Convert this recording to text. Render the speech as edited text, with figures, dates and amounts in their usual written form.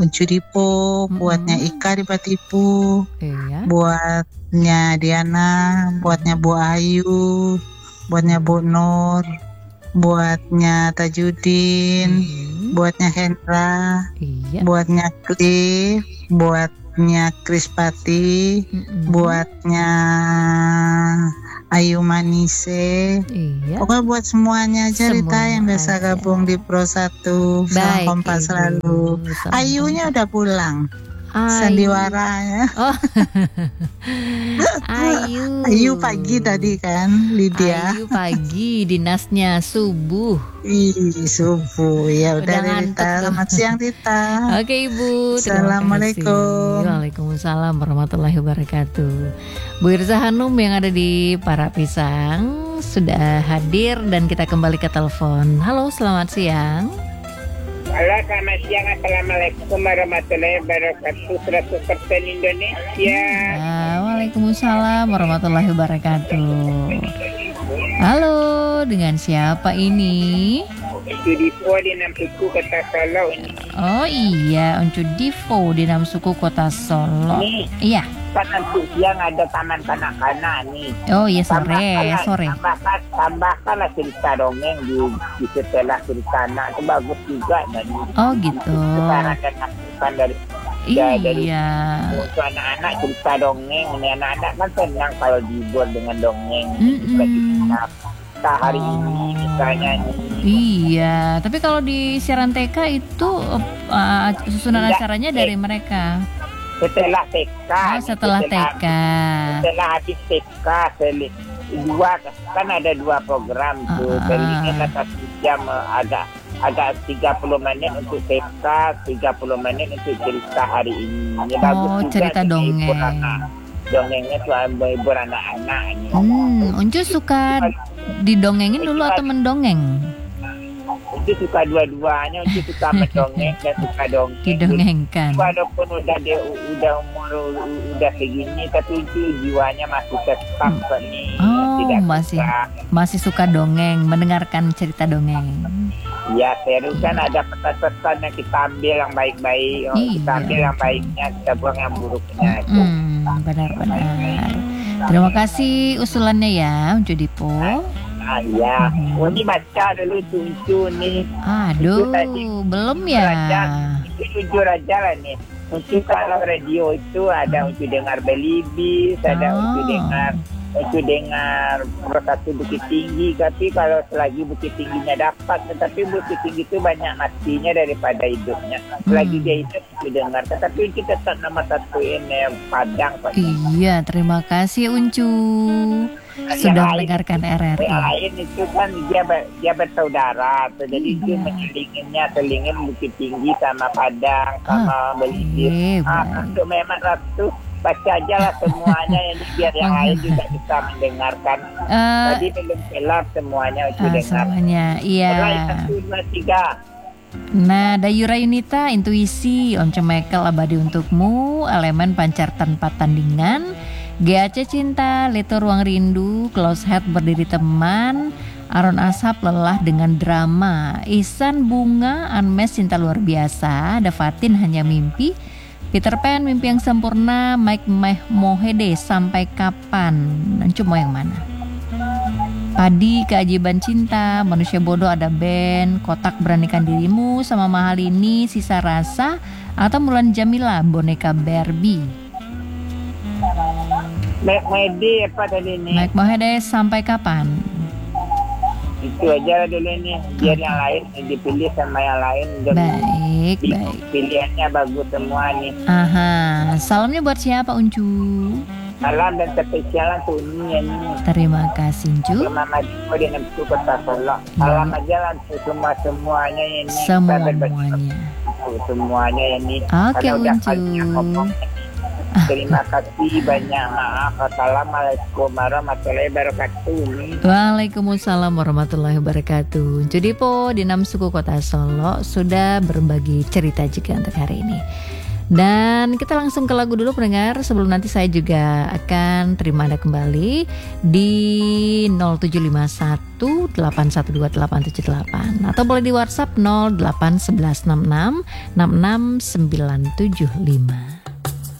Uncu Dipo, buatnya Ika di Batipu, Iya. buatnya Diana, buatnya Bu Ayu, buatnya Bu Nur, buatnya Tajudin, buatnya Hendra, Iya. buatnya Cliff, buatnya Krispati, buatnya Ayu Manise. Iya. Pokoknya buat semuanya aja Rita Semua yang biasa aja. gabung di Pro 1. Salam Baik, kompas Ibu. selalu. Salam Ayunya kompas. udah pulang. Ayu. Sandiwaranya. Oh. Ayu. Ayu pagi tadi kan, Lydia. Ayu pagi, dinasnya subuh. Ih, subuh. Ya udah deh, ngantuk Rita. tuh. Selamat siang Rita. Oke Ibu, terima Assalamualaikum. kasih. Waalaikumsalam warahmatullahi wabarakatuh. Bu Irza Hanum yang ada di Para Pisang sudah hadir dan kita kembali ke telepon. Halo, selamat siang. Halo, selamat siang. Assalamualaikum warahmatullahi wabarakatuh. 100% Indonesia. Waalaikumsalam warahmatullahi wabarakatuh. Halo, dengan siapa ini? Uncu Dipo di Namsuku Kota Solo ini. Oh iya, Uncu Dipo di Namsuku Kota Solo. Nih, Iya. kan nanti siang ada taman kanak-kanak nih. Oh iya, sore. Tambahkanlah cerita dongeng di setelah cerita anak itu bagus juga. Dan Oh gitu. sekarang dan masukan dari Iya. untuk anak-anak cerita dongeng. Ini anak-anak kan senang kalau dibuat dengan dongeng. Kita hari ini misalnya nih. Iya, tapi kalau di siaran TK itu susunan acaranya dari mereka. Setelah TK. Setelah TK. Setelah habis TK, kan ada 2 program tuh. Selingan 1 jam agak 30 menit untuk TK, 30 menit untuk cerita hari ini. Ini bagus juga cerita dongeng. Dongengnya soal menghibur anak-anak ini. Uncu suka didongengin dulu atau mendongeng? Uncu suka dua-duanya. Uncu suka mendongeng dan suka dongeng. Didongengkan. Walaupun udah umur udah segini, tapi Uncu jiwanya masih tetap nih. Oh, masih suka dongeng, mendengarkan cerita dongeng. Ya, seru kan, ada pesan-pesan yang kita ambil yang baik-baik. Kita ambil yang baiknya, kita buang yang buruknya. Benar-benar. Terima kasih usulannya ya, Uncu Dipo. Iya. Ini baca dulu Uncu nih. Aduh, belum ya. Itu jujur aja lah nih. Uncu kalau radio itu ada Uncu dengar Belibis, ada Uncu dengar Pro 1 Bukit Tinggi. Tapi kalau selagi Bukit Tingginya dapat, tetapi Bukit Tinggi itu banyak matinya daripada hidupnya. Selagi dia hidup Uncu dengar, tetapi Uncu tetap nomor 1 ini Padang. Iya, terima kasih Uncu sudah mendengarkan RRI. Yang lain itu kan dia bersaudara, jadi dia selingin Bukit Tinggi sama Padang sama Belibis. Untuk memang Ratu baca aja lah semuanya ini biar yang lain juga bisa mendengarkan. Tadi belum kelar semuanya Uncu dengar. Semuanya, iya. Mulai 1, 2, 3. Nah, Dayura Yunita, Intuisi, Once Michael Abadi Untukmu, Elemen Pancar Tanpa Tandingan, GAC Cinta, Leto Ruang Rindu, Close Head Berdiri Teman, Aron Asap Lelah Dengan Drama, Ihsan Bunga, Anmes Cinta Luar Biasa, Ada Fatin Hanya Mimpi, Peter Pan Mimpi Yang Sempurna, Mike Mohede Sampai Kapan. Nanti mau yang mana? Padi Keajaiban Cinta, Manusia Bodoh Ada Band, Kotak Beranikan Dirimu, Sama Mahal Ini, Sisa Rasa, atau Mulan Jamila Boneka Barbie. Mike Mohede apa tadi nih? Mike Mohede Sampai Kapan. Itu aja dulu nih, biar yang lain dipilih sama yang lain. Baik. Pilihannya bagus semua nih. Salamnya buat siapa Uncu? Salam dan spesial untuk ini ya nih. Terima kasih Uncu. Mama Dipo di Namsuku Kota Solo. Salam aja lah untuk semuanya ini. Semuanya ini. Oke Uncu. Terima kasih banyak, maaf. Assalamualaikum warahmatullahi wabarakatuh. Waalaikumsalam warahmatullahi wabarakatuh. Uncu Dipo di Namsuku Kota Solo sudah berbagi cerita juga untuk hari ini. Dan kita langsung ke lagu dulu pendengar, sebelum nanti saya juga akan terima Anda kembali di 0751 812 878 atau boleh di WhatsApp 08 11 66 66 975.